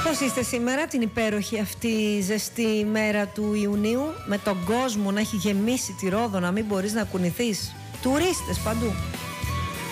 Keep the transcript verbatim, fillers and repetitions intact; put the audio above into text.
Πώς είστε σήμερα την υπέροχη αυτή ζεστή μέρα του Ιουνίου, με τον κόσμο να έχει γεμίσει τη Ρόδο, να μην μπορείς να κουνηθείς, τουρίστες παντού?